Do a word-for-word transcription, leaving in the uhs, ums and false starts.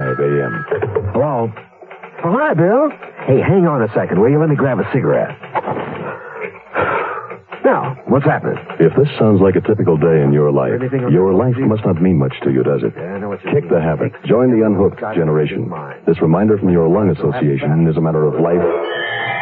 five a.m. Hello? Oh, hi, Bill. Hey, hang on a second, will you? Let me grab a cigarette. Now, what's happening? If this sounds like a typical day in your life, your life must not mean much to you, does it? Yeah, I know what you Kick mean. the habit. Join the unhooked generation. This reminder from your lung association is a matter of life